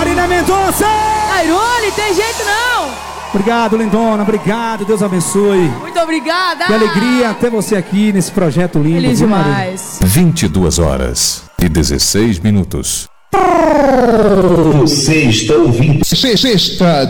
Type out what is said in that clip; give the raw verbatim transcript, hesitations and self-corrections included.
Marina Mendonça! Airone, tem jeito não! Obrigado, lindona, obrigado, Deus abençoe. Muito obrigada! Que alegria ter você aqui nesse projeto lindo. Feliz demais. vinte e duas horas e dezesseis minutos. Você está ouvindo? Sexta